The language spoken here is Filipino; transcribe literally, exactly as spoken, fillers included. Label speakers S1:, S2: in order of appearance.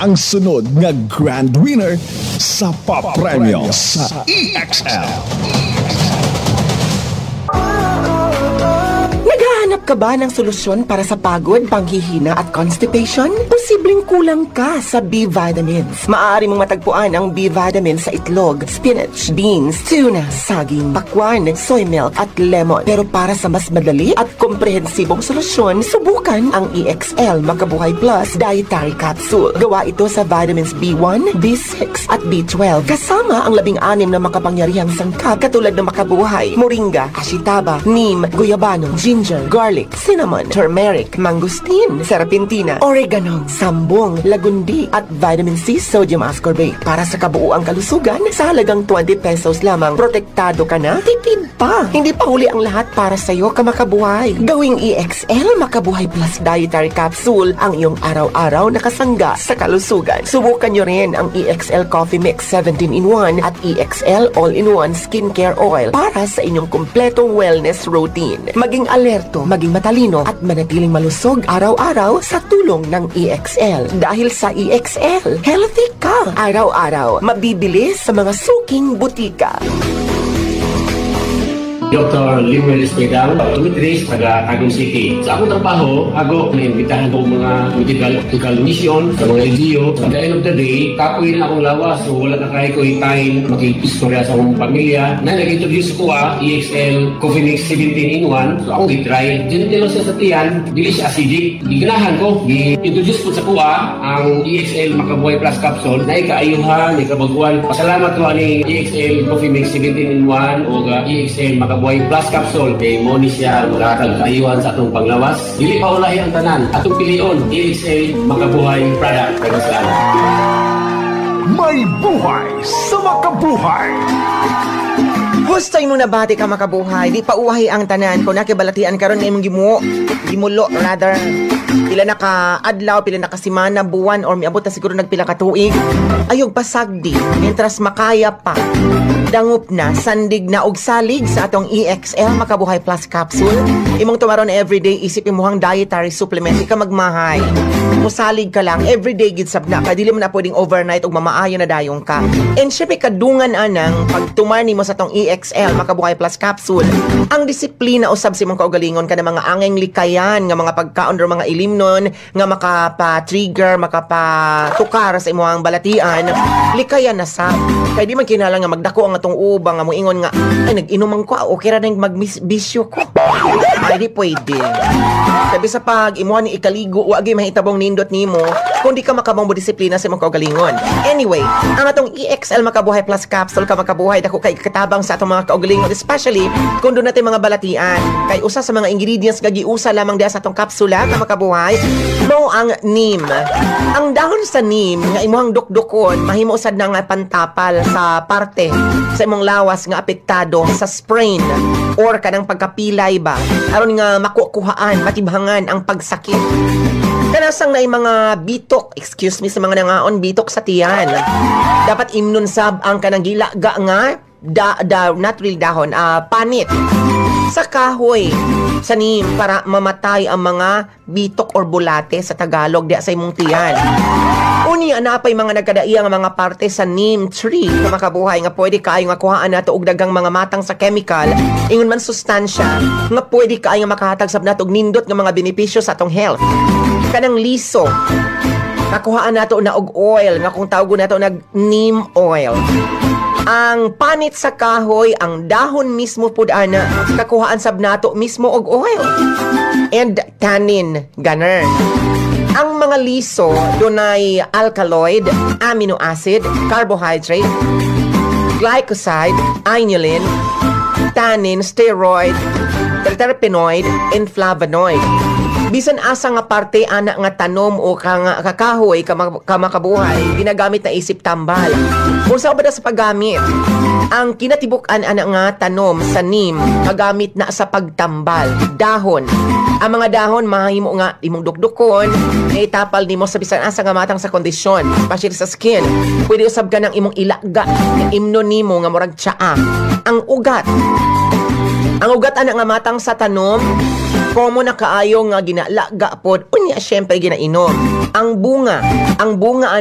S1: ang sunod nga grand winner sa papremyo sa E X L.
S2: Naghahanap ka ba ng solusyon para sa pagod, panghihina at constipation? Posibleng kulang ka sa B-vitamins. Maaari mong matagpuan ang B-vitamins sa itlog, spinach, beans, tuna, saging, pakwan, soy milk at lemon. Pero para sa mas madali at komprehensibong solusyon, subukan ang E X L Makabuhay Plus Dietary Capsule. Gawa ito sa vitamins B one, B six at B twelve. Kasama ang labing anim na makapangyarihang sangkap katulad ng makabuhay, moringa, ashitaba, neem, guyabano, ginger, garlic, cinnamon, turmeric, mangosteen, serpentina, oregano, sambong, lagundi, at vitamin C sodium ascorbate. Para sa kabuuang kalusugan, sa halagang twenty pesos lamang, protektado ka na, tipid pa. Hindi pa huli ang lahat para sa iyo, kamakabuhay. Gawing E X L Makabuhay Plus Dietary Capsule ang iyong araw-araw na kasangga sa kalusugan. Subukan nyo rin ang E X L Coffee Mix seventeen in one at E X L All-in-One Skincare Oil para sa inyong kumpletong wellness routine. Maging alerto, maging matalino at manatiling malusog araw-araw sa tulong ng E X L. Dahil sa E X L, healthy ka araw-araw. Mabibili sa mga suking butika.
S3: Doctor Limuel Espedal, optometrist, taga Tagum City. Sa akong trabaho, ako naimbitahan ko mga medical, medical mission sa mga L G U. At the end of the day, kapoy na akong lawas. So wala na kaya ko hitayin, makikistorya sa akong pamilya. Na nag-introduce ko ah, E X L Coffee Mix seventeen in one. So akong gitry. Dinitilo siya sa tiyan, dili siya acidic. Giganahan ko, gi-introduce ko sa kuha ang E X L Makabuhay Plus Capsule na ikaayuhan, ikabaguan. Pasalamat ko ani E X L Coffee Mix seventeen in one o uh, E X L Makabuhay Plus Capsule kay mo ni siya makakagayuhan sa atong panglawas. Dili pa ulahi ang tanan. Atong pilion, E X L Makabuhay product. Kaya salamat.
S1: May buhay sa makabuhay.
S2: Hustay mo na bati ka makabuhay. Di pa uwahi ang tanan. Kung nakibalatian karon nga imong gimuo, gimulo rather. Pila na ka adlaw, pila na ka simana, buwan, or miabot na siguro nagpila ka tuig. Ayog pasagdi, mientras makaya pa. Dangup na, sandig na og salig sa atong E X L Makabuhay Plus Capsule. Imong tumaron everyday isip imuhang dietary supplement, ika magmahay. Musalig ka lang, everyday gid sab na, kadili mo na pwedeng overnight og mamaayo na dayong ka. And syempre kadungan anang pagtumani mo sa atong E X L Makabuhay Plus Capsule, ang disiplina usab si mong kaugalingon ka ng mga angeng likayan nga mga pagkaon or mga ilimnon nga makapa-trigger, makapa-tukar sa imuhang balatian, likayan na sa. Kaya di man kinahanglan nga magdako ang atong ubang nga moingon nga ay nag-inuman ko, okay ra nang magbisyo ko. Ay di pwede. Sabi sa pag imuha ni ikaligo wa gyud mahitabong nindot nimo kung di ka makabang disiplina sa imong kaugalingon. Anyway, ang atong E X L Makabuhay Plus Capsule ka makabuhay dako kay katabang sa atong mga kaugalingon, especially kung doon natin mga balatian. Kay usa sa mga ingredients nga giusa lamang diha sa atong kapsula ka makabuhay mao ang neem. Ang dahon sa neem nga imuhang dukdukon mahimo usad na nga pantapal sa parte sa imong lawas nga apektado sa sprain or kanang pagkapilay ba aron nga makukuhaan, matibhangan ang pagsakit. Kanasang na mga bitok, excuse me sa mga nangaon, bitok sa tiyan. Dapat imnon sab ang kanang gilaga nga da, da, not really dahon, uh, panit sa kahoy sa neem para mamatay ang mga bitok or bulate sa Tagalog diya sa imong tiyan. Unya napay mga nagkadaiya nga mga parte sa neem tree nga makabuhay nga pwede kaayo nga kuhaan nato og daghang mga matang sa chemical ingon man sustansya nga pwede kaayo nga makahatag sab nato og nindot nga mga benepisyo sa atong health. Kanang liso kakuhaan nato na og oil nga kung tawgon nato nag neem oil. Ang panit sa kahoy, ang dahon mismo pud ana kakuhaan sab nato mismo og oil and tannin ganer. Ang mga liso dunay alkaloid, amino acid, carbohydrate, glycoside, inulin, tannin, steroid, terpenoid, and flavonoid. Bisan asa nga parte ana nga tanom o kang kakahoy kamakabuhay ginagamit na isip tambal. Unsa ba sa paggamit? Ang kinatibuk-an ana nga tanom sa neem magamit na sa pagtambal. Dahon. Ang mga dahon mahimo nga imong dukdukon, itapal nimo sa bisan asa nga matang sa kondisyon, especially sa skin. Pwede usab ka ng imong ilaga, imno nimo nga murag tsaa. Ang ugat. Ang ugat ana nga matang sa tanom komo na kaayo nga ginalaga pod unya syempre ginainom. Ang bunga, ang bunga